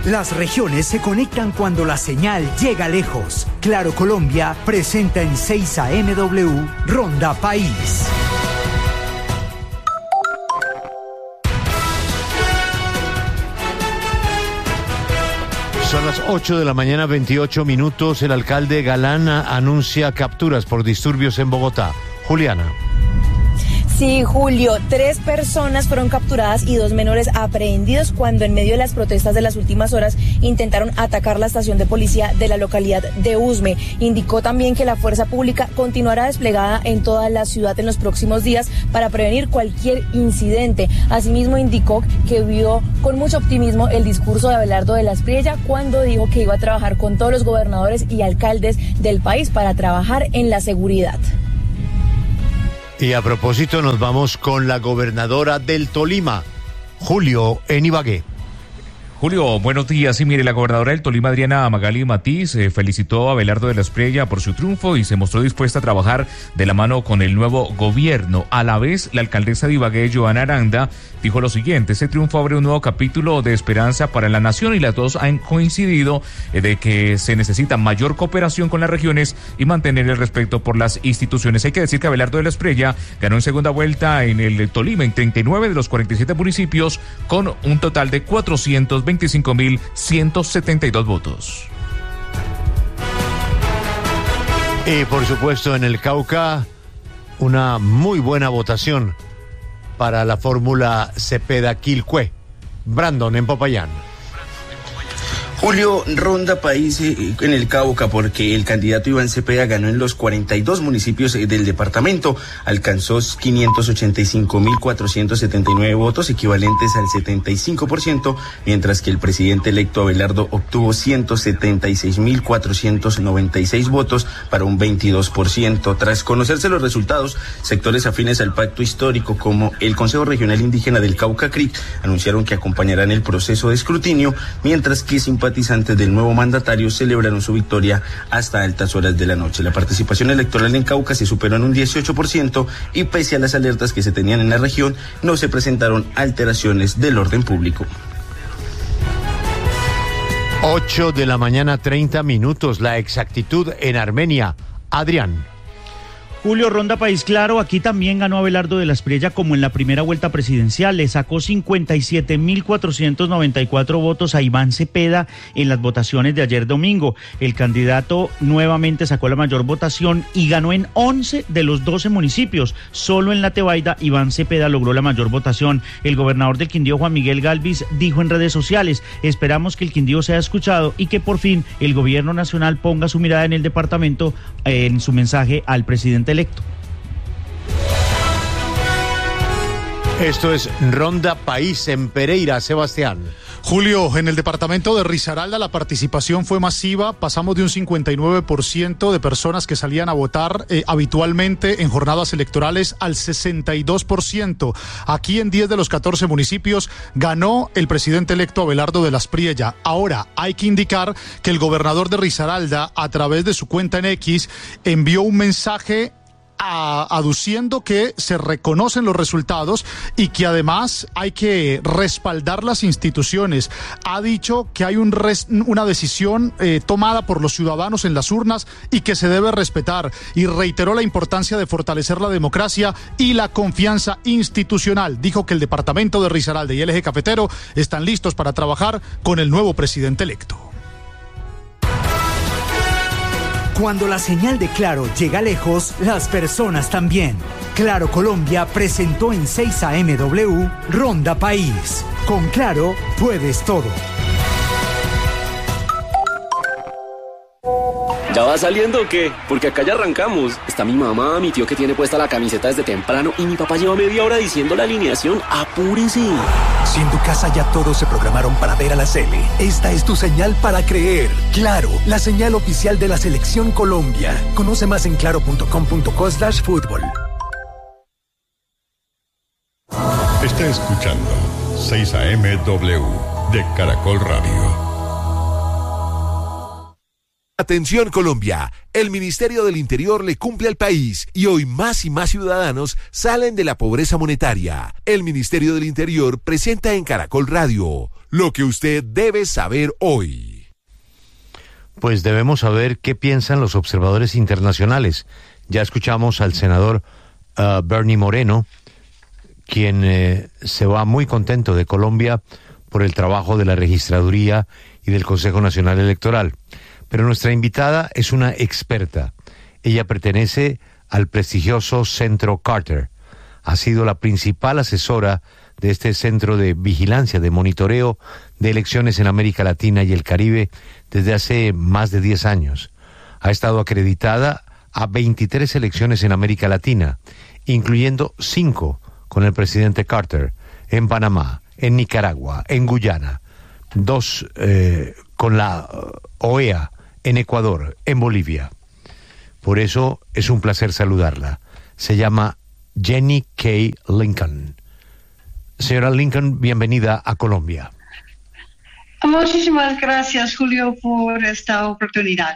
Las regiones se conectan cuando la señal llega lejos. Claro Colombia presenta en 6 a.m. Ronda País. Son las 8 de la mañana, 28 minutos. El alcalde Galán anuncia capturas por disturbios en Bogotá. Juliana. Sí, Julio, 3 personas fueron capturadas y 2 menores aprehendidos cuando en medio de las protestas de las últimas horas intentaron atacar la estación de policía de la localidad de Usme. Indicó también que la fuerza pública continuará desplegada en toda la ciudad en los próximos días para prevenir cualquier incidente. Asimismo, indicó que vio con mucho optimismo el discurso de Abelardo de la Espriella cuando dijo que iba a trabajar con todos los gobernadores y alcaldes del país para trabajar en la seguridad. Y a propósito, nos vamos con la gobernadora del Tolima, Julio, en Ibagué. Julio, buenos días. Y mire, la gobernadora del Tolima, Adriana Magali Matiz, felicitó a Abelardo de la Espriella por su triunfo y se mostró dispuesta a trabajar de la mano con el nuevo gobierno. A la vez, la alcaldesa de Ibagué, Joana Aranda, dijo lo siguiente: este triunfo abre un nuevo capítulo de esperanza para la nación y las dos han coincidido de que se necesita mayor cooperación con las regiones y mantener el respeto por las instituciones. Hay que decir que Abelardo de la Espriella ganó en segunda vuelta en el Tolima en 39 de los 47 municipios con un total de 425.172 votos. Y por supuesto en el Cauca, una muy buena votación para la fórmula Cepeda-Quilpué. Brandon, en Popayán. Julio, ronda país en el Cauca porque el candidato Iván Cepeda ganó en los 42 municipios del departamento, alcanzó 585.479 votos, equivalentes al 75%, mientras que el presidente electo Abelardo obtuvo 176.496 votos para un 22%. Tras conocerse los resultados, sectores afines al pacto histórico como el Consejo Regional Indígena del Cauca CRIC anunciaron que acompañarán el proceso de escrutinio, mientras que simpatizantes del nuevo mandatario celebraron su victoria hasta altas horas de la noche. La participación electoral en Cauca se superó en un 18% y pese a las alertas que se tenían en la región, no se presentaron alteraciones del orden público. 8 de la mañana, 30 minutos. La exactitud en Armenia. Adrián. Julio, ronda país claro, aquí también ganó Abelardo de la Espriella como en la primera vuelta presidencial, le sacó 57.494 votos a Iván Cepeda en las votaciones de ayer domingo. El candidato nuevamente sacó la mayor votación y ganó en 11 de los 12 municipios. Solo en la Tebaida, Iván Cepeda logró la mayor votación. El gobernador del Quindío, Juan Miguel Galvis, dijo en redes sociales: esperamos que el Quindío sea escuchado y que por fin el gobierno nacional ponga su mirada en el departamento, en su mensaje al presidente electo. Esto es Ronda País en Pereira, Sebastián. Julio, en el departamento de Risaralda la participación fue masiva, pasamos de un 59% de personas que salían a votar habitualmente en jornadas electorales al 62%. Aquí en 10 de los 14 municipios ganó el presidente electo Abelardo de la Espriella. Ahora hay que indicar que el gobernador de Risaralda, a través de su cuenta en X, envió un mensaje aduciendo que se reconocen los resultados y que además hay que respaldar las instituciones. Ha dicho que hay una decisión tomada por los ciudadanos en las urnas y que se debe respetar, y reiteró la importancia de fortalecer la democracia y la confianza institucional. Dijo que el departamento de Risaralda y el eje cafetero están listos para trabajar con el nuevo presidente electo. Cuando la señal de Claro llega lejos, las personas también. Claro Colombia presentó en 6 a.m. Ronda País. Con Claro puedes todo. ¿Ya va saliendo o qué? Porque acá ya arrancamos. Está mi mamá, mi tío que tiene puesta la camiseta desde temprano y mi papá lleva media hora diciendo la alineación. ¡Apúrese! Si en tu casa ya todos se programaron para ver a la Sele, esta es tu señal para creer. Claro, la señal oficial de la Selección Colombia. Conoce más en claro.com.co/fútbol. Está escuchando 6 a.m. de Caracol Radio. Atención Colombia, el Ministerio del Interior le cumple al país y hoy más y más ciudadanos salen de la pobreza monetaria. El Ministerio del Interior presenta en Caracol Radio lo que usted debe saber hoy. Pues debemos saber qué piensan los observadores internacionales. Ya escuchamos al senador Bernie Moreno, quien se va muy contento de Colombia por el trabajo de la Registraduría y del Consejo Nacional Electoral. Pero nuestra invitada es una experta. Ella pertenece al prestigioso Centro Carter. Ha sido la principal asesora de este centro de vigilancia, de monitoreo de elecciones en América Latina y el Caribe desde hace más de 10 años. Ha estado acreditada a 23 elecciones en América Latina, incluyendo 5 con el presidente Carter, en Panamá, en Nicaragua, en Guyana, 2 con la OEA, en Ecuador, en Bolivia. Por eso es un placer saludarla. Se llama Jenny K. Lincoln. Señora Lincoln, bienvenida a Colombia. Muchísimas gracias, Julio, por esta oportunidad.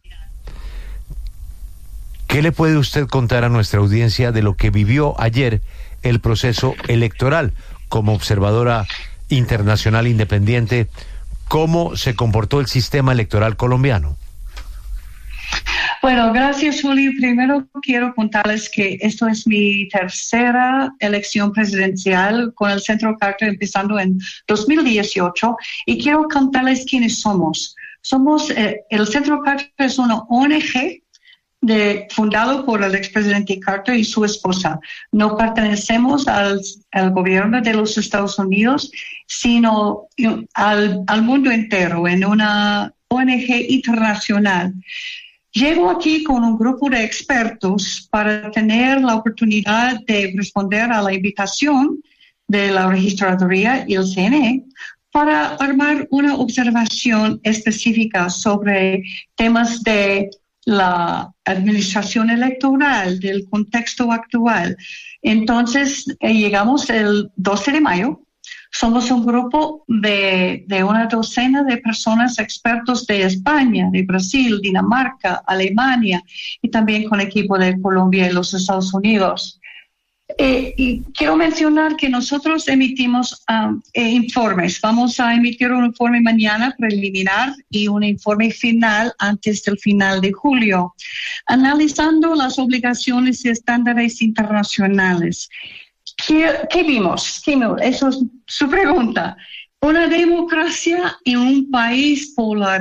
¿Qué le puede usted contar a nuestra audiencia de lo que vivió ayer el proceso electoral como observadora internacional independiente? ¿Cómo se comportó el sistema electoral colombiano? Bueno, gracias, Julio. Primero quiero contarles que esto es mi tercera elección presidencial con el Centro Carter, empezando en 2018, y quiero contarles quiénes somos. El Centro Carter es una ONG fundado por el expresidente Carter y su esposa. No pertenecemos al gobierno de los Estados Unidos, sino al mundo entero, en una ONG internacional. Llego aquí con un grupo de expertos para tener la oportunidad de responder a la invitación de la Registraduría y el CNE para armar una observación específica sobre temas de la administración electoral, del contexto actual. Entonces, llegamos el 12 de mayo. Somos un grupo de una docena de personas expertos de España, de Brasil, Dinamarca, Alemania y también con equipo de Colombia y los Estados Unidos. Y quiero mencionar que nosotros emitimos informes. Vamos a emitir un informe mañana preliminar y un informe final antes del final de julio, analizando las obligaciones y estándares internacionales. ¿Qué vimos? Eso es su pregunta. Una democracia en un país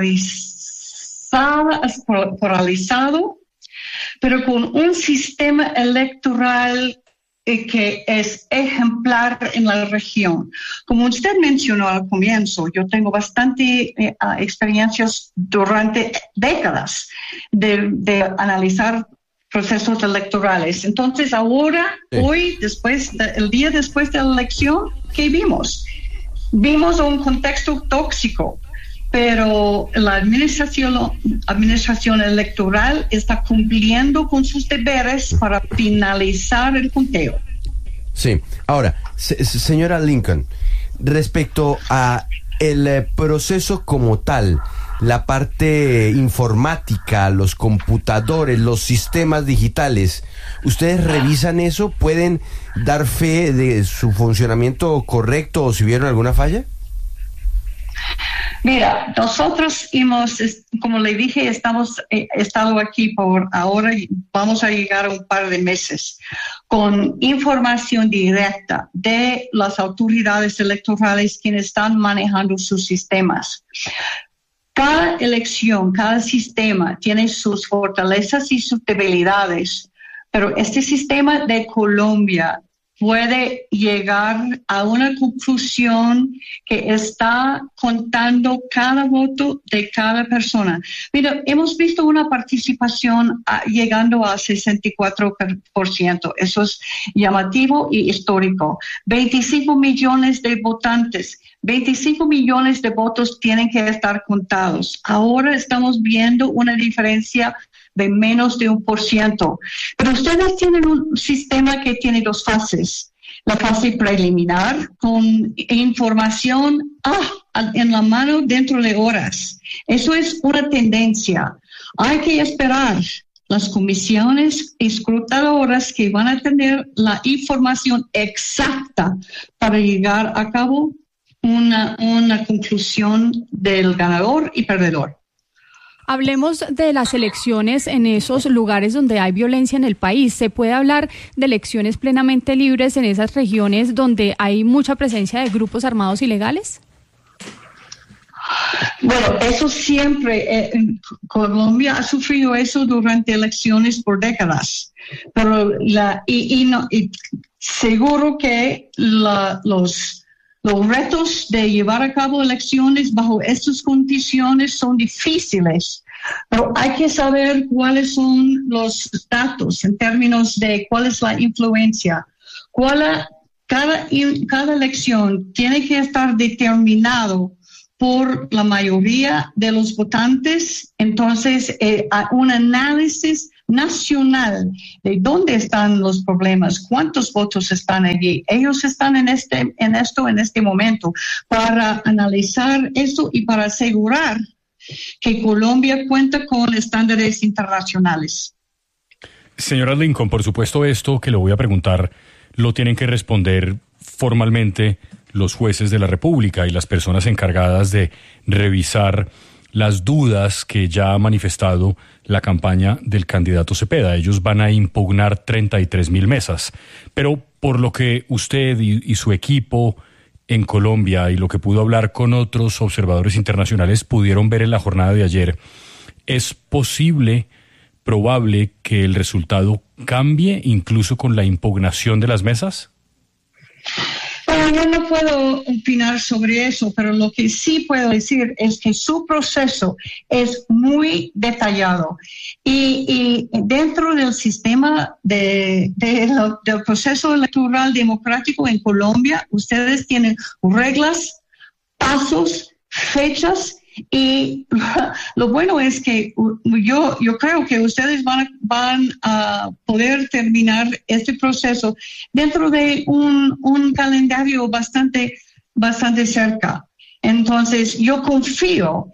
polarizado, pero con un sistema electoral que es ejemplar en la región. Como usted mencionó al comienzo, yo tengo bastante experiencias durante décadas de analizar procesos electorales. Entonces, ahora, hoy, el día después de la elección, ¿qué vimos? Vimos un contexto tóxico, pero la administración electoral está cumpliendo con sus deberes para finalizar el conteo. Sí. Ahora, señora Lincoln, respecto a el proceso como tal, la parte informática, los computadores, los sistemas digitales, ¿ustedes revisan eso? ¿Pueden dar fe de su funcionamiento correcto o si vieron alguna falla? Mira, nosotros como le dije, estado aquí por ahora y vamos a llegar a un par de meses con información directa de las autoridades electorales quienes están manejando sus sistemas. Cada elección, cada sistema tiene sus fortalezas y sus debilidades, pero este sistema de Colombia puede llegar a una conclusión que está contando cada voto de cada persona. Mira, hemos visto una participación llegando a 64%. Eso es llamativo y histórico. 25 millones de votantes. 25 millones de votos tienen que estar contados. Ahora estamos viendo una diferencia de menos de 1%. Pero ustedes tienen un sistema que tiene dos fases. La fase preliminar con información en la mano dentro de horas. Eso es una tendencia. Hay que esperar las comisiones escrutadoras que van a tener la información exacta para llegar a cabo una conclusión del ganador y perdedor. Hablemos de las elecciones en esos lugares donde hay violencia en el país. ¿Se puede hablar de elecciones plenamente libres en esas regiones donde hay mucha presencia de grupos armados ilegales? Bueno, eso siempre, Colombia ha sufrido eso durante elecciones por décadas, pero seguro que los retos de llevar a cabo elecciones bajo estas condiciones son difíciles, pero hay que saber cuáles son los datos en términos de cuál es la influencia. Cada elección tiene que estar determinado por la mayoría de los votantes. Entonces, un análisis nacional de dónde están los problemas, cuántos votos están allí. Ellos están en este momento para analizar eso y para asegurar que Colombia cuenta con estándares internacionales. Señora Lincoln, por supuesto esto que le voy a preguntar lo tienen que responder formalmente los jueces de la República y las personas encargadas de revisar las dudas que ya ha manifestado la campaña del candidato Cepeda. Ellos van a impugnar 33.000 mesas. Pero por lo que usted y su equipo en Colombia y lo que pudo hablar con otros observadores internacionales pudieron ver en la jornada de ayer, ¿es probable que el resultado cambie incluso con la impugnación de las mesas? Bueno, yo no puedo opinar sobre eso, pero lo que sí puedo decir es que su proceso es muy detallado y dentro del sistema del proceso electoral democrático en Colombia, ustedes tienen reglas, pasos, fechas. Y lo bueno es que yo creo que ustedes van a poder terminar este proceso dentro de un calendario bastante cerca. Entonces, yo confío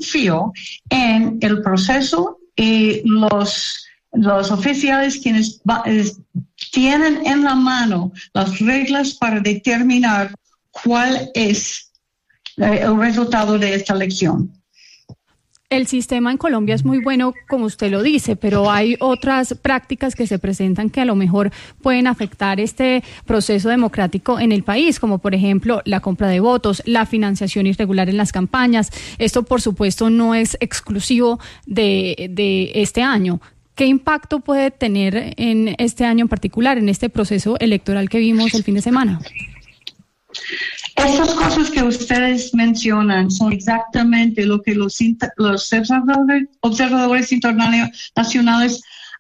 en el proceso y los oficiales quienes tienen en la mano las reglas para determinar cuál es el resultado de esta elección. El sistema en Colombia es muy bueno, como usted lo dice, pero hay otras prácticas que se presentan que a lo mejor pueden afectar este proceso democrático en el país, como por ejemplo la compra de votos, la financiación irregular en las campañas. Esto, por supuesto, no es exclusivo de este año. ¿Qué impacto puede tener en este año en particular, en este proceso electoral que vimos el fin de semana? Estas cosas que ustedes mencionan son exactamente lo que los observadores internacionales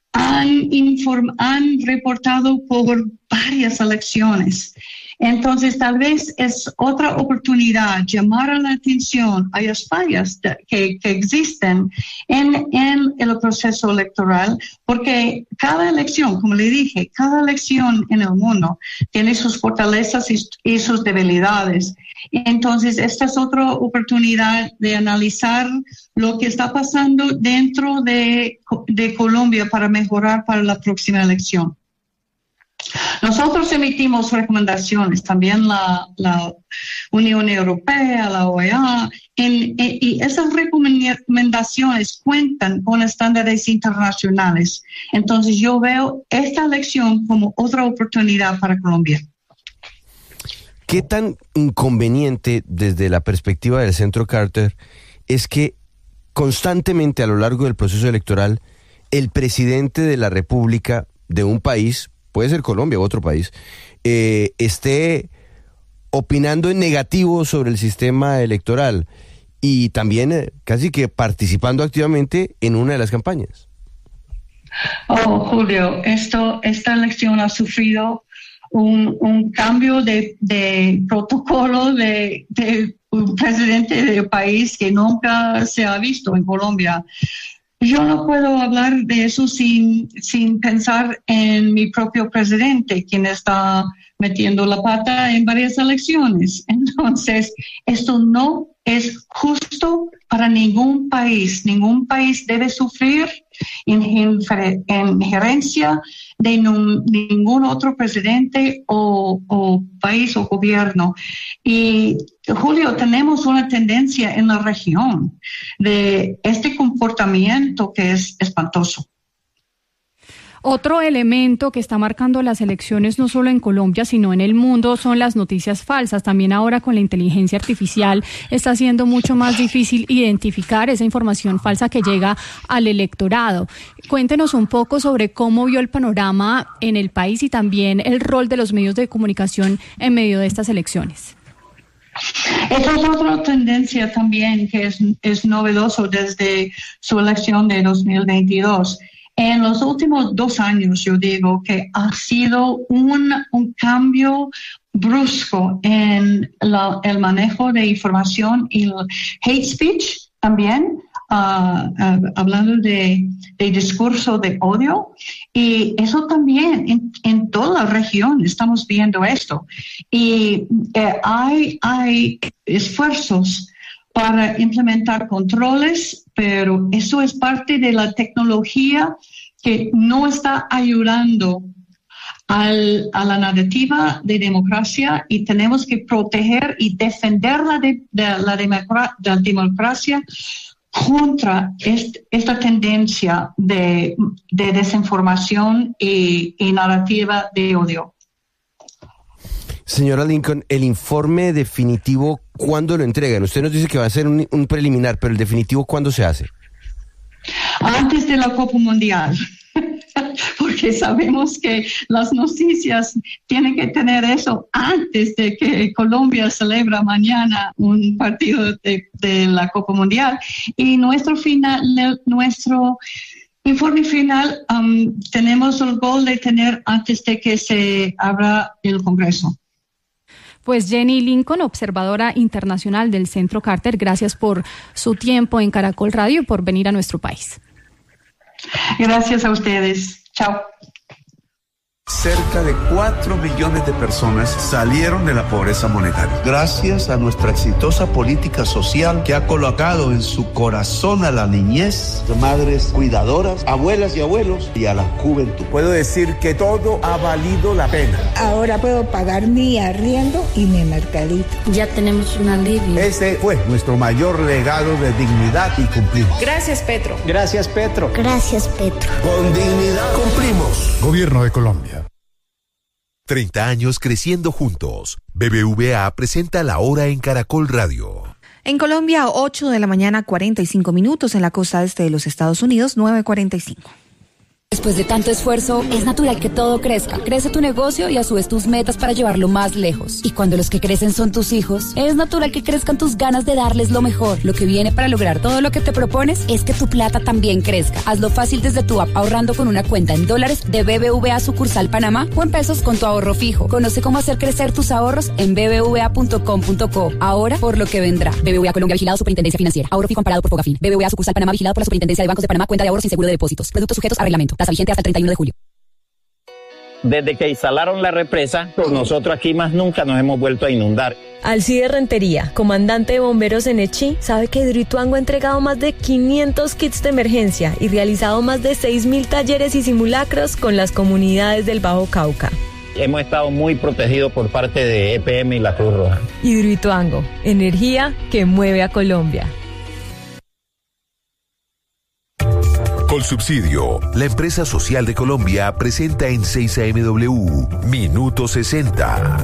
han reportado por varias elecciones. Entonces, tal vez es otra oportunidad llamar a la atención a las fallas que existen en el proceso electoral, porque cada elección, como le dije, cada elección en el mundo tiene sus fortalezas y sus debilidades. Entonces, esta es otra oportunidad de analizar lo que está pasando dentro de Colombia para mejorar para la próxima elección. Nosotros emitimos recomendaciones, también la Unión Europea, la OEA, y esas recomendaciones cuentan con estándares internacionales. Entonces yo veo esta elección como otra oportunidad para Colombia. ¿Qué tan inconveniente desde la perspectiva del Centro Carter es que constantemente a lo largo del proceso electoral el presidente de la República de un país, puede ser Colombia u otro país, esté opinando en negativo sobre el sistema electoral y también casi que participando activamente en una de las campañas? Oh, Julio, esta elección ha sufrido un cambio de protocolo de un presidente del país que nunca se ha visto en Colombia. Yo no puedo hablar de eso sin pensar en mi propio presidente, quien está metiendo la pata en varias elecciones. Entonces, esto no es justo para ningún país. Ningún país debe sufrir injerencia de ningún otro presidente o país o gobierno. Y, Julio, tenemos una tendencia en la región de este comportamiento que es espantoso. Otro elemento que está marcando las elecciones no solo en Colombia, sino en el mundo, son las noticias falsas. También ahora con la inteligencia artificial está siendo mucho más difícil identificar esa información falsa que llega al electorado. Cuéntenos un poco sobre cómo vio el panorama en el país y también el rol de los medios de comunicación en medio de estas elecciones. Esta es otra tendencia también que es novedoso desde su elección de 2022. En los últimos 2 años, yo digo que ha sido un cambio brusco en el manejo de información y el hate speech también, hablando de discurso de odio. Y eso también en toda la región estamos viendo esto. Y hay esfuerzos para implementar controles, pero eso es parte de la tecnología que no está ayudando a la narrativa de democracia, y tenemos que proteger y defender la democracia contra esta tendencia de desinformación y narrativa de odio. Señora Lincoln, el informe definitivo, ¿cuándo lo entregan? Usted nos dice que va a ser un preliminar, pero el definitivo, ¿cuándo se hace? Antes de la Copa Mundial, porque sabemos que las noticias tienen que tener eso antes de que Colombia celebra mañana un partido de la Copa Mundial. Y nuestro informe final tenemos el gol de tener antes de que se abra el Congreso. Pues Jenny Lincoln, observadora internacional del Centro Carter, gracias por su tiempo en Caracol Radio y por venir a nuestro país. Gracias a ustedes. Chao. Cerca de 4 millones de personas salieron de la pobreza monetaria, gracias a nuestra exitosa política social que ha colocado en su corazón a la niñez, madres cuidadoras, abuelas y abuelos, y a la juventud. Puedo decir que todo ha valido la pena. Ahora puedo pagar mi arriendo y mi mercadito. Ya tenemos un alivio. Ese fue nuestro mayor legado de dignidad y cumplimos. Gracias, Petro. Gracias, Petro. Gracias, Petro. Con dignidad cumplimos. Gobierno de Colombia. 30 años creciendo juntos. BBVA presenta La Hora en Caracol Radio. En Colombia, 8 de la mañana, 45 minutos. En la costa este de los Estados Unidos, 9:45. Después de tanto esfuerzo, es natural que todo crezca. Crece tu negocio y a su vez tus metas para llevarlo más lejos. Y cuando los que crecen son tus hijos, es natural que crezcan tus ganas de darles lo mejor. Lo que viene para lograr todo lo que te propones es que tu plata también crezca. Hazlo fácil desde tu app, ahorrando con una cuenta en dólares de BBVA sucursal Panamá o en pesos con tu ahorro fijo. Conoce cómo hacer crecer tus ahorros en bbva.com.co. Ahora por lo que vendrá. BBVA Colombia, vigilado Superintendencia Financiera. Ahorro fijo amparado por Fogafín. BBVA sucursal Panamá, vigilado por la Superintendencia de Bancos de Panamá. Cuenta de ahorros sin seguro de depósitos. Productos sujetos a reglamento. Tasa vigente hasta el 31 de julio. Desde que instalaron la represa, nosotros aquí más nunca nos hemos vuelto a inundar. Alcide Rentería, comandante de bomberos en Echí, sabe que Hidroituango ha entregado más de 500 kits de emergencia y realizado más de 6.000 talleres y simulacros con las comunidades del Bajo Cauca. Hemos estado muy protegidos por parte de EPM y la Cruz Roja. Hidroituango, energía que mueve a Colombia. Colsubsidio, la empresa social de Colombia, presenta en 6AMW Minuto 60.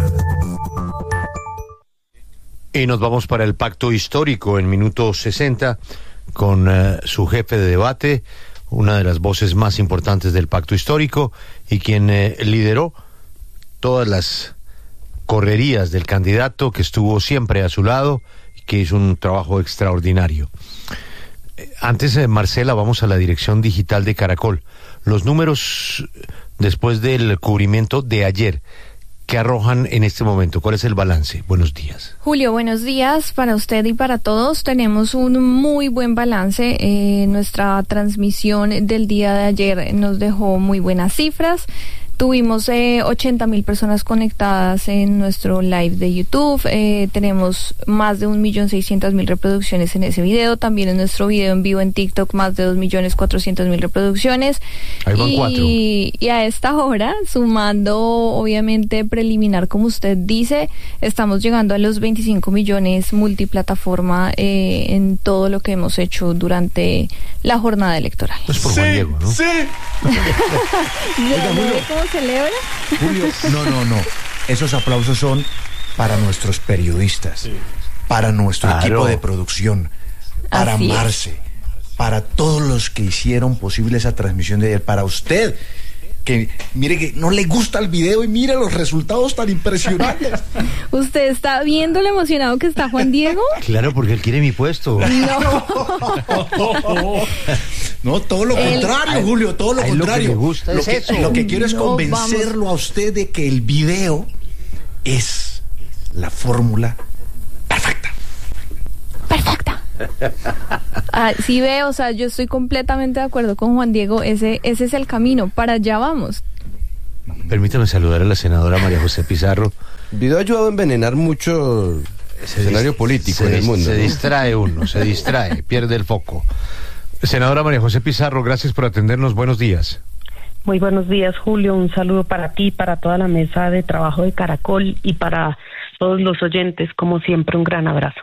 Y nos vamos para el pacto histórico en Minuto 60 con su jefe de debate, una de las voces más importantes del pacto histórico y quien lideró todas las correrías del candidato, que estuvo siempre a su lado y que hizo un trabajo extraordinario. Antes, Marcela, vamos a la dirección digital de Caracol. Los números después del cubrimiento de ayer, ¿qué arrojan en este momento? ¿Cuál es el balance? Buenos días. Julio, buenos días para usted y para todos. Tenemos un muy buen balance. Nuestra transmisión del día de ayer nos dejó muy buenas cifras. Tuvimos 80.000 personas conectadas en nuestro live de YouTube. Tenemos más de 1.600.000 reproducciones en ese video. También en nuestro video en vivo en TikTok, más de 2.400.000 reproducciones. Ahí van 4. Y a esta hora, sumando obviamente preliminar, como usted dice, estamos llegando a los 25 millones multiplataforma en todo lo que hemos hecho durante la jornada electoral. Pues por Juan Diego, ¿no? Sí. ¿Cómo celebra? Julio, no. Esos aplausos son para nuestros periodistas, para nuestro equipo de producción, para Así Marce, para todos los que hicieron posible esa transmisión de ayer, para usted, que mire que no le gusta el video y mire los resultados tan impresionantes. ¿Usted está viendo lo emocionado que está Juan Diego? Claro, porque él quiere mi puesto. No, todo lo contrario, Julio, todo lo contrario. Lo que le gusta es eso. Lo que quiero es convencerlo a usted de que el video es la fórmula perfecta. Sí veo, o sea, yo estoy completamente de acuerdo con Juan Diego, ese es el camino, para allá vamos. Permítame saludar a la senadora María José Pizarro. El video ha ayudado a envenenar mucho el escenario político en el mundo. Se distrae uno, pierde el foco. Senadora María José Pizarro, gracias por atendernos, buenos días. Muy buenos días, Julio, un saludo para ti, para toda la mesa de trabajo de Caracol y para todos los oyentes, como siempre, un gran abrazo.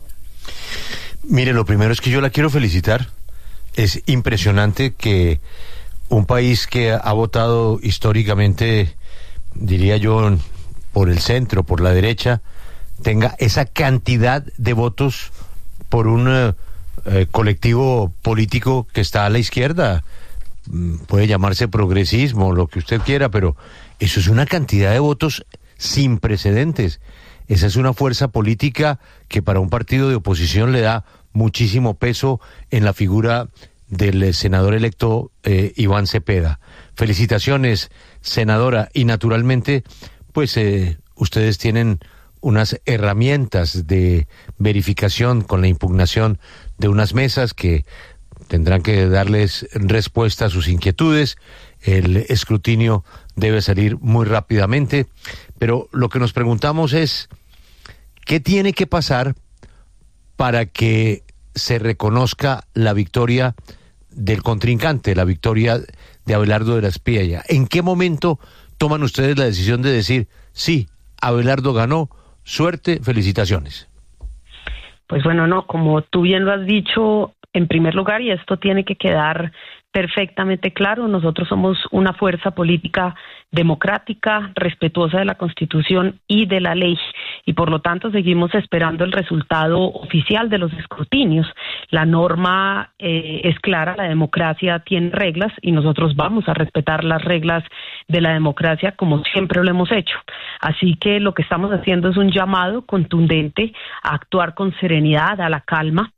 Mire, lo primero es que yo la quiero felicitar. Es impresionante que un país que ha votado históricamente, diría yo, por el centro, por la derecha, tenga esa cantidad de votos por un colectivo político que está a la izquierda. Puede llamarse progresismo, lo que usted quiera, pero eso es una cantidad de votos sin precedentes. Esa es una fuerza política que para un partido de oposición le da muchísimo peso en la figura del senador electo Iván Cepeda. Felicitaciones, senadora, y naturalmente, pues ustedes tienen unas herramientas de verificación con la impugnación de unas mesas que tendrán que darles respuesta a sus inquietudes. El escrutinio debe salir muy rápidamente, pero lo que nos preguntamos es, ¿qué tiene que pasar para que se reconozca la victoria del contrincante, la victoria de Abelardo de la Espriella? ¿En qué momento toman ustedes la decisión de decir, sí, Abelardo ganó, suerte, felicitaciones? Pues bueno, no, como tú bien lo has dicho, en primer lugar, y esto tiene que quedar perfectamente claro, nosotros somos una fuerza política democrática, respetuosa de la Constitución y de la ley, y por lo tanto seguimos esperando el resultado oficial de los escrutinios. La norma es clara, la democracia tiene reglas y nosotros vamos a respetar las reglas de la democracia como siempre lo hemos hecho. Así que lo que estamos haciendo es un llamado contundente a actuar con serenidad, a la calma,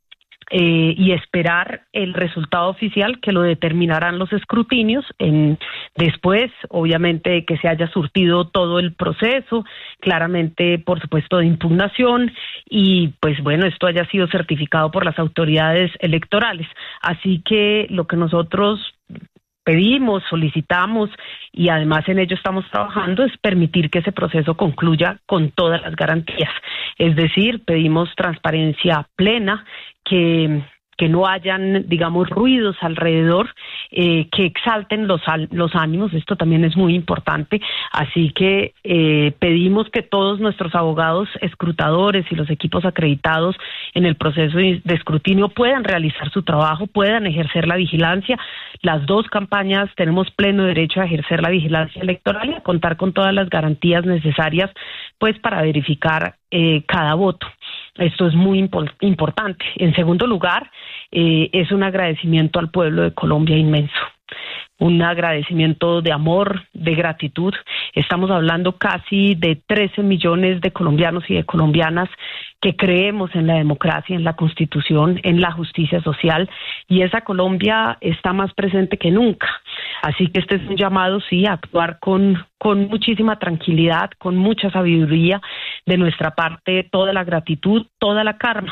y esperar el resultado oficial que lo determinarán los escrutinios después, obviamente, de que se haya surtido todo el proceso, claramente, por supuesto, de impugnación, y pues bueno, esto haya sido certificado por las autoridades electorales. Así que lo que nosotros pedimos, solicitamos y además en ello estamos trabajando es permitir que ese proceso concluya con todas las garantías. Es decir, pedimos transparencia plena, que no hayan, digamos, ruidos alrededor que exalten los ánimos. Esto también es muy importante. Así que pedimos que todos nuestros abogados escrutadores y los equipos acreditados en el proceso de escrutinio puedan realizar su trabajo, puedan ejercer la vigilancia. Las dos campañas tenemos pleno derecho a ejercer la vigilancia electoral y a contar con todas las garantías necesarias, pues, para verificar cada voto. Esto es muy importante. En segundo lugar, es un agradecimiento al pueblo de Colombia inmenso. Un agradecimiento de amor, de gratitud. Estamos hablando casi de 13 millones de colombianos y de colombianas que creemos en la democracia, en la Constitución, en la justicia social, y esa Colombia está más presente que nunca. Así que este es un llamado, sí, a actuar con muchísima tranquilidad, con mucha sabiduría, de nuestra parte toda la gratitud, toda la calma.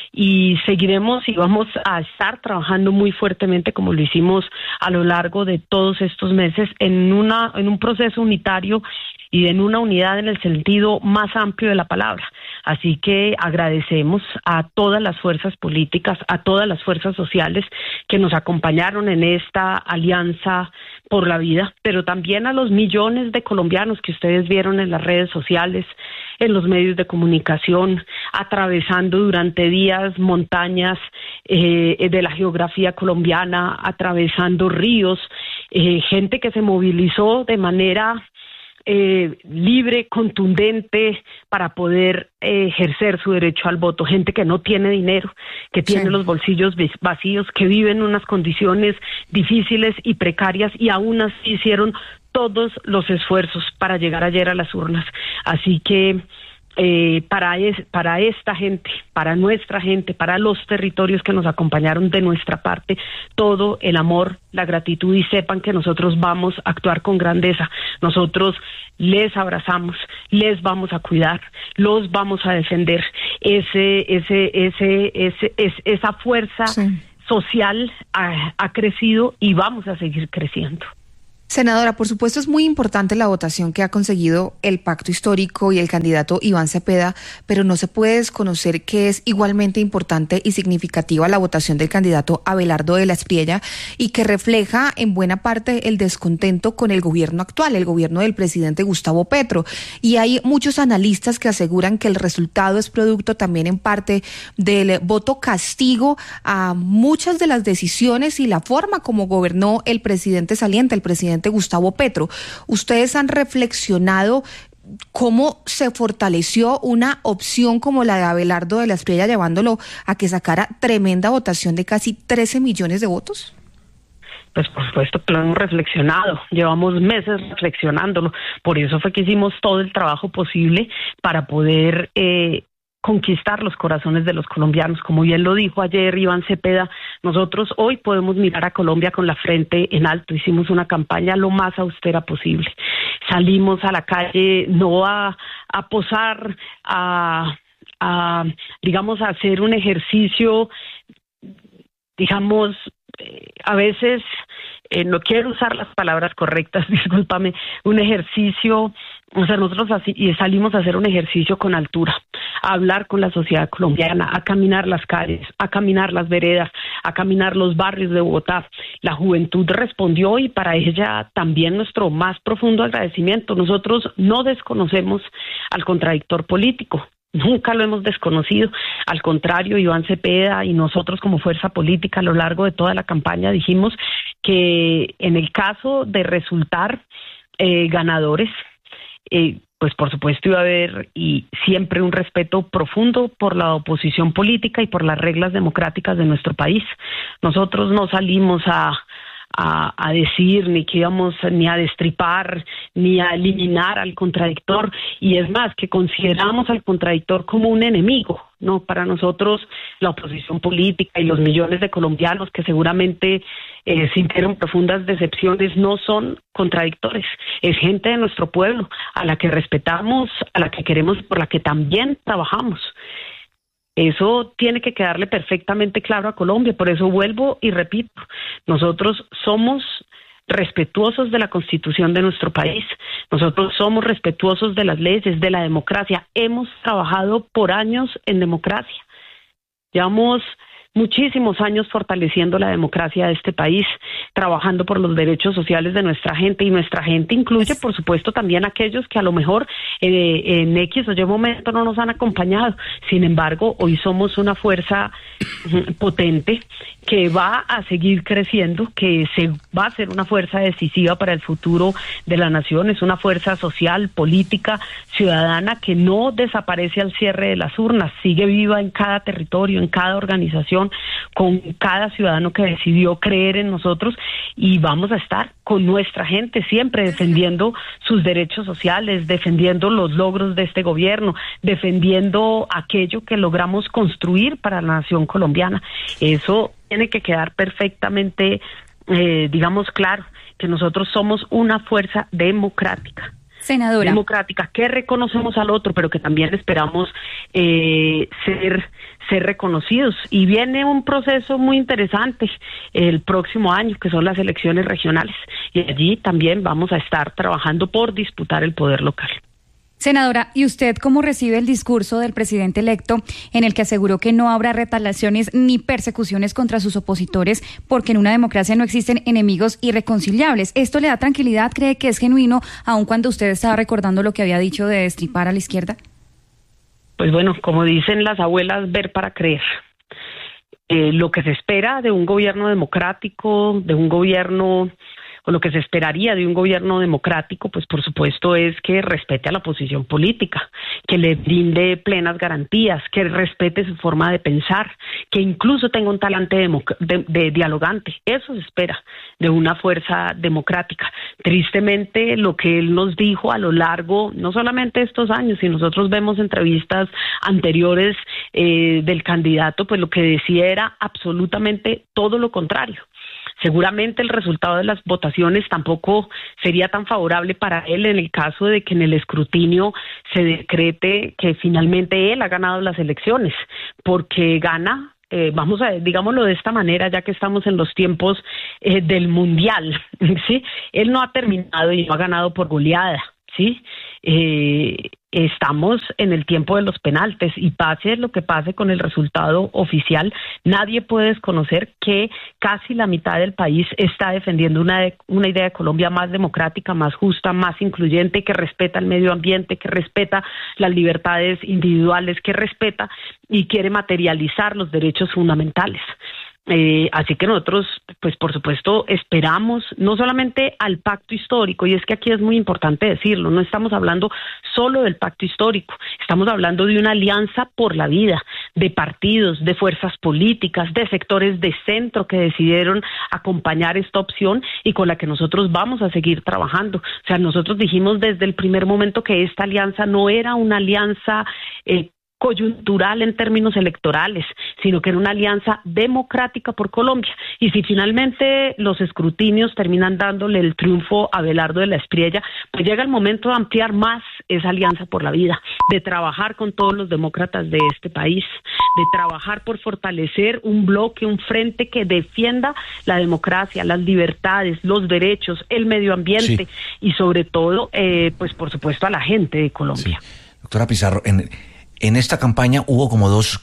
y seguiremos y vamos a estar trabajando muy fuertemente como lo hicimos a lo largo de todos estos meses en un proceso unitario y en una unidad en el sentido más amplio de la palabra. Así que agradecemos a todas las fuerzas políticas, a todas las fuerzas sociales que nos acompañaron en esta alianza por la vida, pero también a los millones de colombianos que ustedes vieron en las redes sociales, en los medios de comunicación, atravesando durante días montañas de la geografía colombiana, atravesando ríos, gente que se movilizó de manera libre, contundente, para poder ejercer su derecho al voto. Gente que no tiene dinero, que tiene los bolsillos vacíos, que vive en unas condiciones difíciles y precarias, y aún así hicieron todos los esfuerzos para llegar ayer a las urnas. Así que para esta gente, para nuestra gente, para los territorios que nos acompañaron de nuestra parte, todo el amor, la gratitud, y sepan que nosotros vamos a actuar con grandeza. Nosotros les abrazamos, les vamos a cuidar, los vamos a defender. Esa fuerza social ha crecido y vamos a seguir creciendo. Senadora, por supuesto es muy importante la votación que ha conseguido el Pacto Histórico y el candidato Iván Cepeda, pero no se puede desconocer que es igualmente importante y significativa la votación del candidato Abelardo de la Espriella, y que refleja en buena parte el descontento con el gobierno actual, el gobierno del presidente Gustavo Petro. Y hay muchos analistas que aseguran que el resultado es producto también en parte del voto castigo a muchas de las decisiones y la forma como gobernó el presidente saliente, el presidente Gustavo Petro. ¿Ustedes han reflexionado cómo se fortaleció una opción como la de Abelardo de la Espriella, llevándolo a que sacara tremenda votación de casi 13 millones de votos? Pues por supuesto que lo hemos reflexionado, llevamos meses reflexionándolo, por eso fue que hicimos todo el trabajo posible para poder conquistar los corazones de los colombianos. Como bien lo dijo ayer Iván Cepeda, nosotros hoy podemos mirar a Colombia con la frente en alto. Hicimos una campaña lo más austera posible. Salimos a la calle no a posar, digamos, a hacer un ejercicio, digamos, a veces, no quiero usar las palabras correctas, discúlpame, un ejercicio. O sea, nosotros salimos a hacer un ejercicio con altura, a hablar con la sociedad colombiana, a caminar las calles, a caminar las veredas, a caminar los barrios de Bogotá. La juventud respondió, y para ella también nuestro más profundo agradecimiento. Nosotros no desconocemos al contradictor político. Nunca lo hemos desconocido. Al contrario, Iván Cepeda y nosotros como fuerza política a lo largo de toda la campaña dijimos que en el caso de resultar ganadores, pues por supuesto iba a haber y siempre un respeto profundo por la oposición política y por las reglas democráticas de nuestro país. Nosotros no salimos a decir ni que íbamos ni a destripar ni a eliminar al contradictor, y es más, que consideramos al contradictor como un enemigo. No, para nosotros la oposición política y los millones de colombianos que seguramente sintieron profundas decepciones no son contradictores, es gente de nuestro pueblo a la que respetamos, a la que queremos, por la que también trabajamos. Eso tiene que quedarle perfectamente claro a Colombia. Por eso vuelvo y repito, nosotros somos respetuosos de la Constitución de nuestro país, nosotros somos respetuosos de las leyes, de la democracia. Hemos trabajado por años en democracia, llevamos muchísimos años fortaleciendo la democracia de este país, trabajando por los derechos sociales de nuestra gente, y nuestra gente incluye, por supuesto, también aquellos que a lo mejor en X o Y momento no nos han acompañado. Sin embargo, hoy somos una fuerza potente que va a seguir creciendo, que se va a ser una fuerza decisiva para el futuro de la nación. Es una fuerza social, política, ciudadana, que no desaparece al cierre de las urnas, sigue viva en cada territorio, en cada organización, con cada ciudadano que decidió creer en nosotros, y vamos a estar con nuestra gente siempre defendiendo sus derechos sociales, defendiendo los logros de este gobierno, defendiendo aquello que logramos construir para la nación colombiana. Eso tiene que quedar perfectamente, digamos, claro, que nosotros somos una fuerza democrática. Senadora. democrática, que reconocemos al otro, pero que también esperamos ser reconocidos. Y viene un proceso muy interesante el próximo año, que son las elecciones regionales, y allí también vamos a estar trabajando por disputar el poder local. Senadora, ¿y usted cómo recibe el discurso del presidente electo en el que aseguró que no habrá retaliaciones ni persecuciones contra sus opositores porque en una democracia no existen enemigos irreconciliables? ¿Esto le da tranquilidad? ¿Cree que es genuino, aun cuando usted estaba recordando lo que había dicho de destripar a la izquierda? Pues bueno, como dicen las abuelas, ver para creer. Lo que se espera de un gobierno democrático, de un gobierno, o lo que se esperaría de un gobierno democrático, pues por supuesto es que respete a la oposición política, que le brinde plenas garantías, que respete su forma de pensar, que incluso tenga un talante de dialogante. Eso se espera de una fuerza democrática. Tristemente, lo que él nos dijo a lo largo, no solamente de estos años, si nosotros vemos entrevistas anteriores del candidato, pues lo que decía era absolutamente todo lo contrario. Seguramente el resultado de las votaciones tampoco sería tan favorable para él en el caso de que en el escrutinio se decrete que finalmente él ha ganado las elecciones, porque gana, vamos a digámoslo de esta manera, ya que estamos en los tiempos del mundial, ¿sí? Él no ha terminado y no ha ganado por goleada, ¿sí? Estamos en el tiempo de los penaltes y pase lo que pase con el resultado oficial, nadie puede desconocer que casi la mitad del país está defendiendo una idea de Colombia más democrática, más justa, más incluyente, que respeta el medio ambiente, que respeta las libertades individuales, que respeta y quiere materializar los derechos fundamentales. Así que nosotros, pues por supuesto, esperamos no solamente al pacto histórico, y es que aquí es muy importante decirlo, no estamos hablando solo del pacto histórico, estamos hablando de una alianza por la vida, de partidos, de fuerzas políticas, de sectores de centro que decidieron acompañar esta opción y con la que nosotros vamos a seguir trabajando. O sea, nosotros dijimos desde el primer momento que esta alianza no era una alianza coyuntural en términos electorales, sino que era una alianza democrática por Colombia. Y si finalmente los escrutinios terminan dándole el triunfo a Abelardo de la Espriella, pues llega el momento de ampliar más esa alianza por la vida, de trabajar con todos los demócratas de este país, de trabajar por fortalecer un bloque, un frente que defienda la democracia, las libertades, los derechos, el medio ambiente y sobre todo, pues por supuesto a la gente de Colombia. Sí. Doctora Pizarro, en esta campaña hubo como dos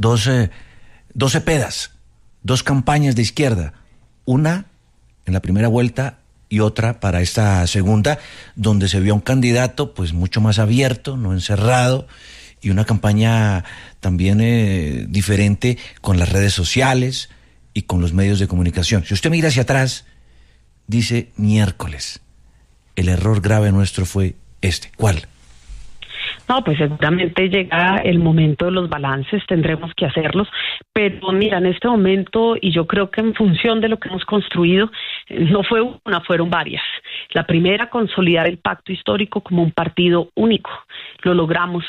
cepedas, dos campañas de izquierda, una en la primera vuelta y otra para esta segunda, donde se vio un candidato pues mucho más abierto, no encerrado, y una campaña también diferente con las redes sociales y con los medios de comunicación. Si usted mira hacia atrás, dice miércoles, el error grave nuestro fue este. ¿Cuál? No, pues seguramente llega el momento de los balances, tendremos que hacerlos, pero mira, en este momento, y yo creo que en función de lo que hemos construido, no fue una, fueron varias. La primera, consolidar el pacto histórico como un partido único. Lo logramos,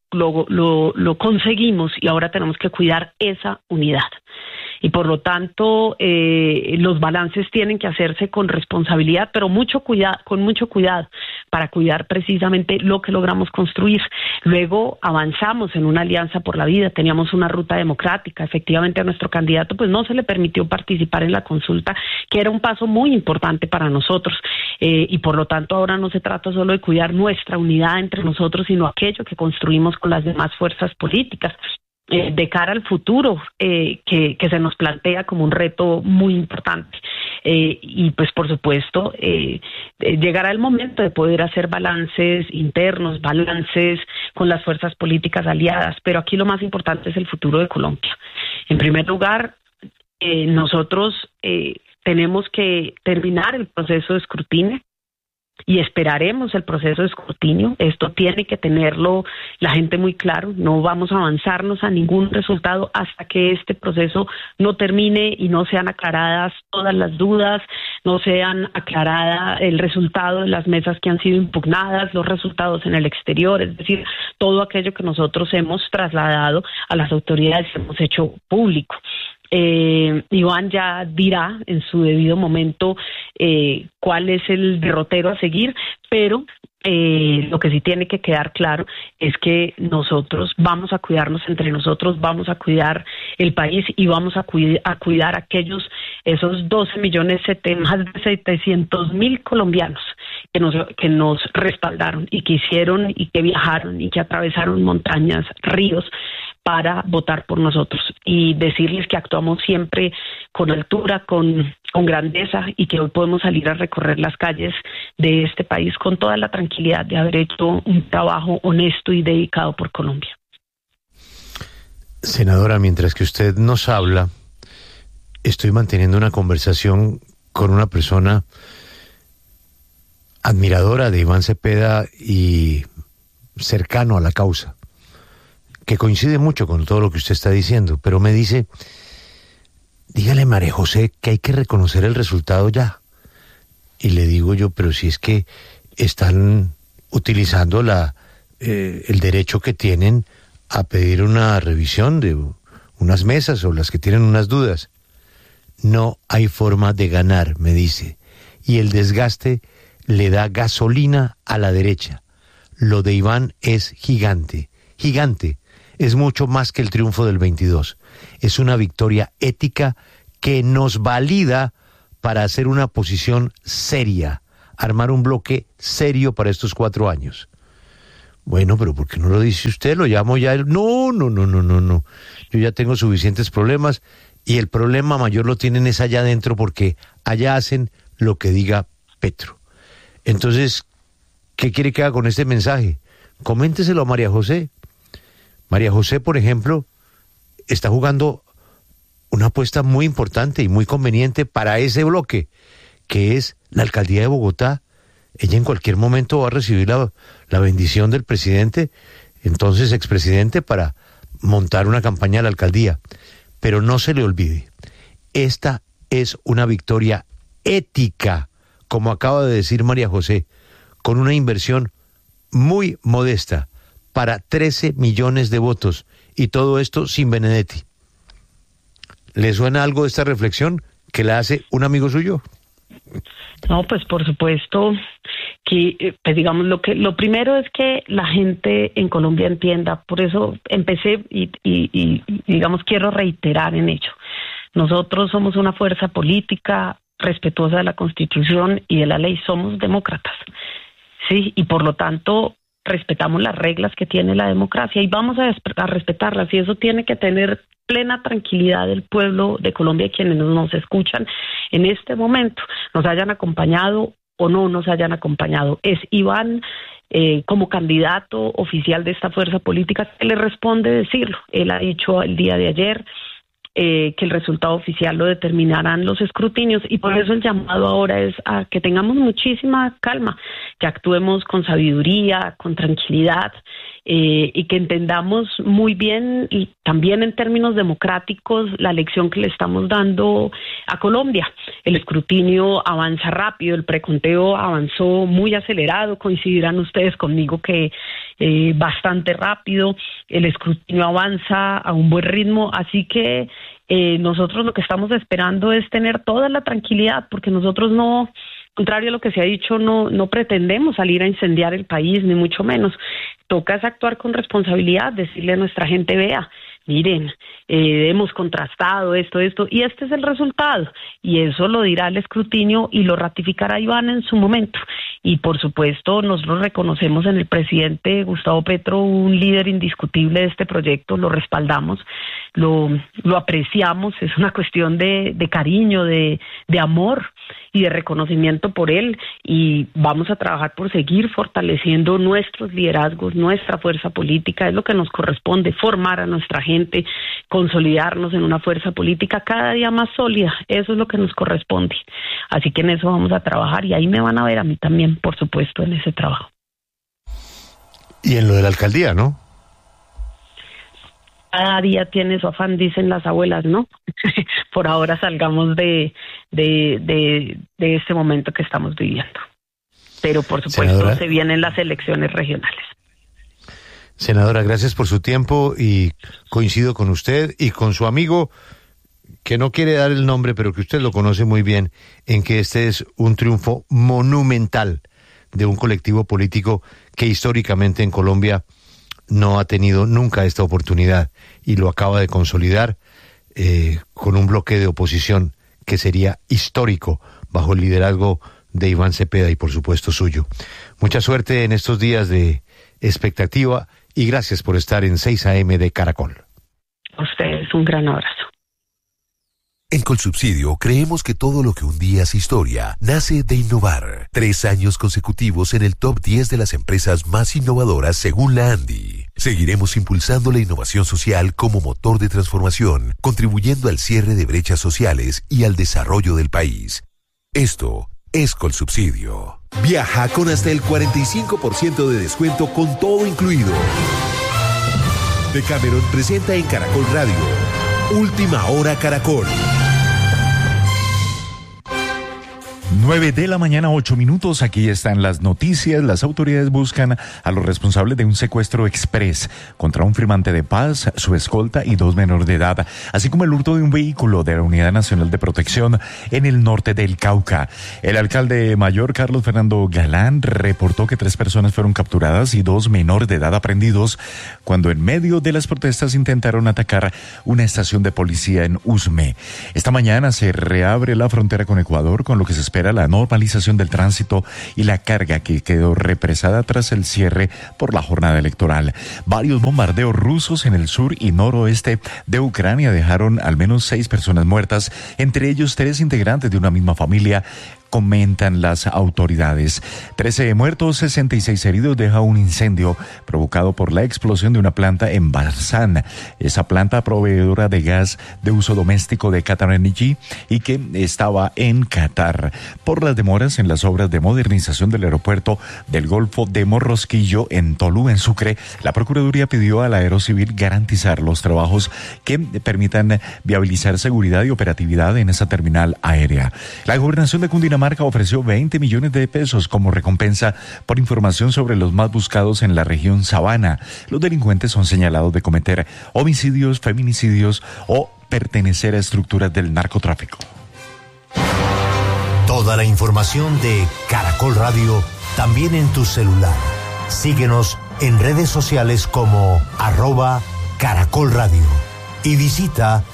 lo conseguimos y ahora tenemos que cuidar esa unidad. Y por lo tanto, los balances tienen que hacerse con responsabilidad, pero con mucho cuidado, para cuidar precisamente lo que logramos construir. Luego avanzamos en una alianza por la vida, teníamos una ruta democrática. Efectivamente a nuestro candidato pues no se le permitió participar en la consulta, que era un paso muy importante para nosotros. Y por lo tanto ahora no se trata solo de cuidar nuestra unidad entre nosotros, sino aquello que construimos con las demás fuerzas políticas. De cara al futuro que se nos plantea como un reto muy importante. Y pues por supuesto llegará el momento de poder hacer balances internos, balances con las fuerzas políticas aliadas, pero aquí lo más importante es el futuro de Colombia. En primer lugar, nosotros tenemos que terminar el proceso de escrutinio y esperaremos el proceso de escrutinio. Esto tiene que tenerlo la gente muy claro. No vamos a avanzarnos a ningún resultado hasta que este proceso no termine y no sean aclaradas todas las dudas, no sean aclarada el resultado de las mesas que han sido impugnadas, los resultados en el exterior, es decir, todo aquello que nosotros hemos trasladado a las autoridades y hemos hecho público. Iván ya dirá en su debido momento cuál es el derrotero a seguir, pero Lo que sí tiene que quedar claro es que nosotros vamos a cuidarnos entre nosotros, vamos a cuidar el país y vamos a cuidar aquellos, esos 12 millones, más de 700,000 colombianos que nos respaldaron y que hicieron y que viajaron y que atravesaron montañas, ríos para votar por nosotros, y decirles que actuamos siempre con altura, con grandeza, y que hoy podemos salir a recorrer las calles de este país con toda la tranquilidad de haber hecho un trabajo honesto y dedicado por Colombia. Senadora, mientras que usted nos habla, estoy manteniendo una conversación con una persona admiradora de Iván Cepeda y cercano a la causa, que coincide mucho con todo lo que usted está diciendo, pero me dice, dígale María José que hay que reconocer el resultado ya. Y le digo yo, pero si es que están utilizando el derecho que tienen a pedir una revisión de unas mesas o las que tienen unas dudas. No hay forma de ganar, me dice, y el desgaste le da gasolina a la derecha. Lo de Iván es gigante, gigante. Es mucho más que el triunfo del 22. Es una victoria ética que nos valida para hacer una posición seria, armar un bloque serio para estos 4 años. Bueno, pero ¿por qué no lo dice usted? Lo llamo ya. No. Yo ya tengo suficientes problemas y el problema mayor lo tienen es allá adentro, porque allá hacen lo que diga Petro. Entonces, ¿qué quiere que haga con este mensaje? Coménteselo a María José. María José, por ejemplo, está jugando una apuesta muy importante y muy conveniente para ese bloque, que es la alcaldía de Bogotá. Ella en cualquier momento va a recibir la bendición del presidente, entonces expresidente, para montar una campaña a la alcaldía. Pero no se le olvide, esta es una victoria ética, como acaba de decir María José, con una inversión muy modesta, para 13 millones de votos, y todo esto sin Benedetti. ¿Le suena algo de esta reflexión que la hace un amigo suyo? No, pues por supuesto que, pues digamos, lo primero es que la gente en Colombia entienda. Por eso empecé y digamos, quiero reiterar en ello. Nosotros somos una fuerza política respetuosa de la Constitución y de la ley, somos demócratas, sí, y por lo tanto respetamos las reglas que tiene la democracia y vamos a respetarlas, y eso tiene que tener plena tranquilidad del pueblo de Colombia, quienes nos escuchan en este momento, nos hayan acompañado o no nos hayan acompañado. Es Iván, como candidato oficial de esta fuerza política, que le responde decirlo. Él ha dicho el día de ayer que el resultado oficial lo determinarán los escrutinios, y por eso el llamado ahora es a que tengamos muchísima calma, que actuemos con sabiduría, con tranquilidad, y que entendamos muy bien, y también en términos democráticos, la lección que le estamos dando a Colombia. El escrutinio avanza rápido, el preconteo avanzó muy acelerado, coincidirán ustedes conmigo que bastante rápido, el escrutinio avanza a un buen ritmo, así que nosotros lo que estamos esperando es tener toda la tranquilidad, porque nosotros no, contrario a lo que se ha dicho, no pretendemos salir a incendiar el país, ni mucho menos. Toca es actuar con responsabilidad, decirle a nuestra gente, vea, miren, hemos contrastado esto, y este es el resultado, y eso lo dirá el escrutinio y lo ratificará Iván en su momento. Y por supuesto nosotros reconocemos en el presidente Gustavo Petro un líder indiscutible de este proyecto, lo respaldamos, lo apreciamos, es una cuestión de cariño, de amor y de reconocimiento por él, y vamos a trabajar por seguir fortaleciendo nuestros liderazgos, nuestra fuerza política. Es lo que nos corresponde, formar a nuestra gente, consolidarnos en una fuerza política cada día más sólida. Eso es lo que nos corresponde, así que en eso vamos a trabajar, y ahí me van a ver a mí también, por supuesto, en ese trabajo. Y en lo de la alcaldía, ¿no? Cada día tiene su afán, dicen las abuelas, ¿no? Por ahora salgamos de este momento que estamos viviendo. Pero por supuesto, senadora, se vienen las elecciones regionales. Senadora, gracias por su tiempo, y coincido con usted y con su amigo, que no quiere dar el nombre, pero que usted lo conoce muy bien, en que este es un triunfo monumental de un colectivo político que históricamente en Colombia no ha tenido nunca esta oportunidad y lo acaba de consolidar con un bloque de oposición que sería histórico bajo el liderazgo de Iván Cepeda y por supuesto suyo. Mucha suerte en estos días de expectativa y gracias por estar en 6 AM de Caracol. A ustedes un gran abrazo. En Colsubsidio creemos que todo lo que un día es historia nace de innovar. 3 años consecutivos en el top 10 de las empresas más innovadoras según la ANDI. Seguiremos impulsando la innovación social como motor de transformación, contribuyendo al cierre de brechas sociales y al desarrollo del país. Esto es Colsubsidio. Viaja con hasta el 45% de descuento con todo incluido. Decameron presenta en Caracol Radio Última Hora Caracol. 9 de la mañana, 8 minutos. Aquí están las noticias. Las autoridades buscan a los responsables de un secuestro express contra un firmante de paz, su escolta y 2 menores de edad, así como el hurto de un vehículo de la Unidad Nacional de Protección en el norte del Cauca. El alcalde mayor, Carlos Fernando Galán, reportó que 3 personas fueron capturadas y 2 menores de edad aprendidos cuando en medio de las protestas intentaron atacar una estación de policía en Usme. Esta mañana se reabre la frontera con Ecuador, con lo que se espera la normalización del tránsito y la carga que quedó represada tras el cierre por la jornada electoral. Varios bombardeos rusos en el sur y noroeste de Ucrania dejaron al menos 6 personas muertas, entre ellos 3 integrantes de una misma familia, comentan las autoridades. 13 muertos, 66 heridos deja un incendio provocado por la explosión de una planta en Barzán. Esa planta proveedora de gas de uso doméstico de Qatar Energy y que estaba en Qatar. Por las demoras en las obras de modernización del aeropuerto del Golfo de Morrosquillo en Tolú, en Sucre, la Procuraduría pidió al Aerocivil garantizar los trabajos que permitan viabilizar seguridad y operatividad en esa terminal aérea. La gobernación de Cundinamarca ofreció 20 millones de pesos como recompensa por información sobre los más buscados en la región Sabana. Los delincuentes son señalados de cometer homicidios, feminicidios o pertenecer a estructuras del narcotráfico. Toda la información de Caracol Radio también en tu celular. Síguenos en redes sociales como @Caracol Radio y visita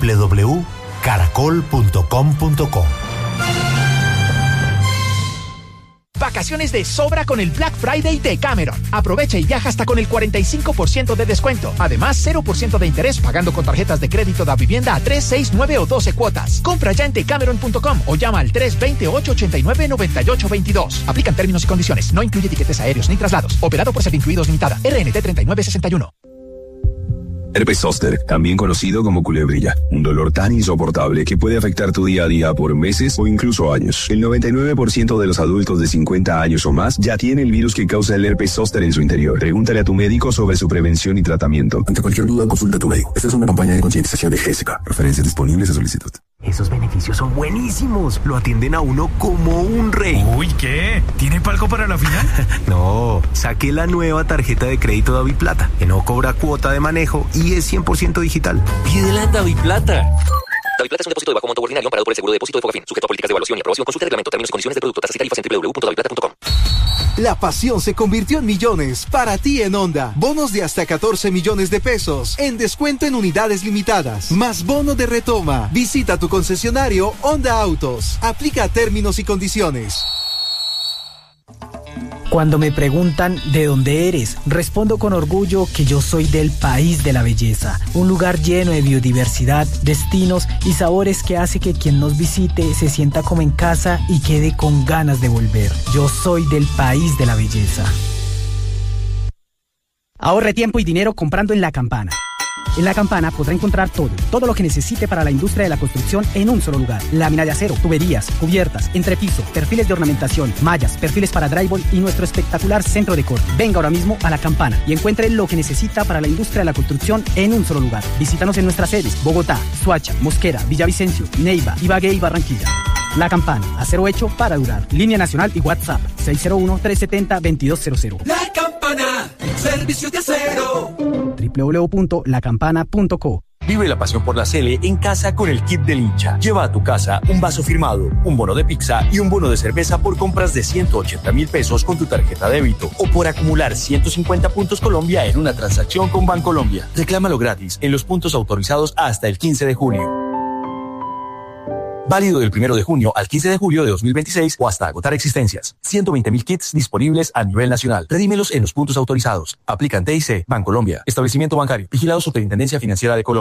www.caracol.com.co. Vacaciones de sobra con el Black Friday de Cameron. Aprovecha y viaja hasta con el 45% de descuento. Además, 0% de interés pagando con tarjetas de crédito de vivienda a 3, 6, 9 o 12 cuotas. Compra ya en decameron.com o llama al 320-889-9822. Aplican términos y condiciones. No incluye tiquetes aéreos ni traslados. Operado por Servincluidos Limitada. RNT 3961. Herpes zóster, también conocido como culebrilla, un dolor tan insoportable que puede afectar tu día a día por meses o incluso años. El 99% de los adultos de 50 años o más ya tiene el virus que causa el herpes zóster en su interior. Pregúntale a tu médico sobre su prevención y tratamiento. Ante cualquier duda, consulta a tu médico. Esta es una campaña de concientización de GESECA. Referencias disponibles a solicitud. Esos beneficios son buenísimos. Lo atienden a uno como un rey. Uy, ¿qué? ¿Tiene palco para la final? No, saqué la nueva tarjeta de crédito DaviPlata, que no cobra cuota de manejo y es 100% digital. Pídela en DaviPlata. DaviPlata es un depósito de bajo monto ordinario amparado por el seguro de depósito de Fogafín, sujeto a políticas de evaluación y aprobación. Consulta el reglamento, términos y condiciones del producto, tasas y tarifas en www.daviplata.com. La pasión se convirtió en millones para ti en Honda. Bonos de hasta 14 millones de pesos en descuento en unidades limitadas, más bono de retoma. Visita tu concesionario Honda Autos. Aplica términos y condiciones. Cuando me preguntan ¿de dónde eres?, respondo con orgullo que yo soy del país de la belleza, un lugar lleno de biodiversidad, destinos y sabores que hace que quien nos visite se sienta como en casa y quede con ganas de volver. Yo soy del país de la belleza. Ahorre tiempo y dinero comprando en La Campana. En La Campana podrá encontrar todo lo que necesite para la industria de la construcción en un solo lugar. Lámina de acero, tuberías, cubiertas, entrepiso, perfiles de ornamentación, mallas, perfiles para drywall y nuestro espectacular centro de corte. Venga ahora mismo a La Campana y encuentre lo que necesita para la industria de la construcción en un solo lugar. Visítanos en nuestras sedes: Bogotá, Soacha, Mosquera, Villavicencio, Neiva, Ibagué y Barranquilla. La Campana, acero hecho para durar. Línea nacional y WhatsApp 601-370-2200. La Campana, servicios de acero. www.lacampana.co. Vive la pasión por la Sele en casa con el kit del hincha. Lleva a tu casa un vaso firmado, un bono de pizza y un bono de cerveza por compras de 180.000 pesos con tu tarjeta débito o por acumular 150 puntos Colombia en una transacción con Bancolombia. Reclámalo gratis en los puntos autorizados hasta el 15 de junio. Válido del 1 de junio al 15 de julio de 2026 o hasta agotar existencias. 120.000 kits disponibles a nivel nacional. Redímelos en los puntos autorizados. Aplican TIC, Bancolombia. Establecimiento bancario. Vigilado Superintendencia Financiera de Colombia.